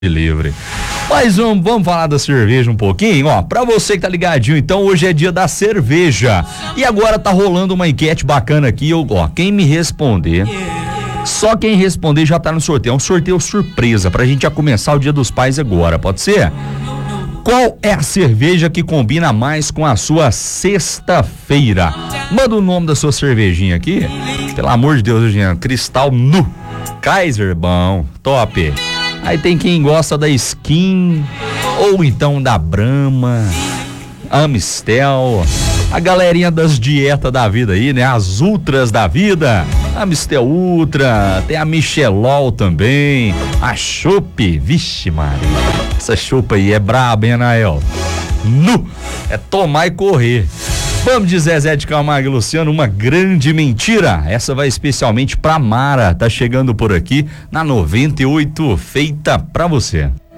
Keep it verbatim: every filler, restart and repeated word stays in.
livre. Mas vamos, vamos falar da cerveja um pouquinho, ó, pra você que tá ligadinho, então hoje é dia da cerveja, e agora tá rolando uma enquete bacana aqui, eu, ó, quem me responder, só quem responder já tá no sorteio, é um sorteio surpresa, pra gente já começar o Dia dos Pais agora, pode ser? Qual é a cerveja que combina mais com a sua sexta-feira? Manda o nome da sua cervejinha aqui, pelo amor de Deus, Jean, Cristal Nu, Kaiser, bom, top. Aí tem quem gosta da Skin, ou então da Brahma, Amistel, a galerinha das dietas da vida aí, né? As ultras da vida, Amistel Ultra, tem a Michelol também, a Chopp, vixe Maria, essa Chopp aí é braba, hein, Anael? Nu, é tomar e correr. Vamos de Zezé de Camargo e Luciano, uma grande mentira. Essa vai especialmente pra Mara, tá chegando por aqui na noventa e oito, feita pra você.